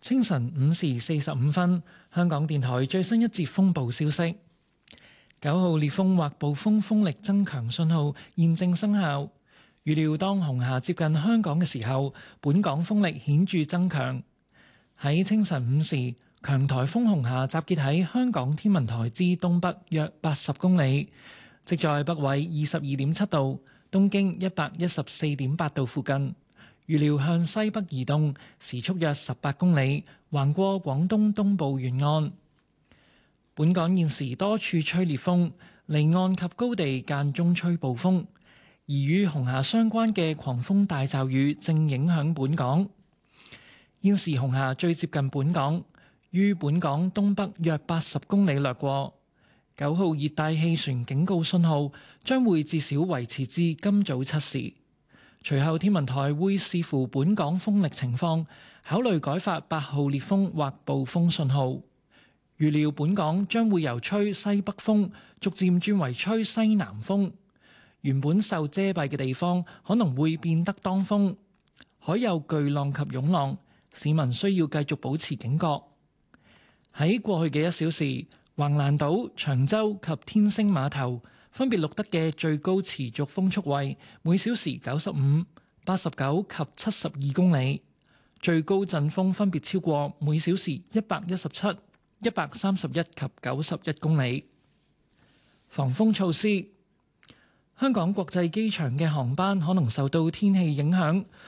清晨5時45分，香港電台最新一節風暴消息：9號烈風或暴風風力增強信號現正生效。預料當紅霞接近香港嘅時候，本港風力顯著增強。喺清晨5時，強颱風紅霞集結喺香港天文台之東北約80公里，即在北緯22.7度、東經114.8度附近。預料向西北移動，時速約18公里，橫過廣東東部沿岸。本港現時多處吹烈風，離岸及高地間中吹暴風。而與紅霞相關嘅狂風大驟雨正影響本港。現時紅霞最接近本港，於本港東北約80公里掠過。9號熱帶氣旋警告信號將會至少維持至今早7時。隨後天文台會視乎本港風力情況，考慮改發8號烈風或暴風信號。預料本港將會由吹西北風逐漸轉為吹西南風。原本受遮蔽嘅地方可能會變得當風，海有巨浪及湧浪，市民需要繼續保持警覺。喺過去嘅1小時，橫瀾島、長洲及天星碼頭分別錄得嘅最高持續風速為每小時95、89及72公里，最高陣風分別超過每小時117、131及91公里。防風措施。香港國際機場嘅航班可能受到天氣影響，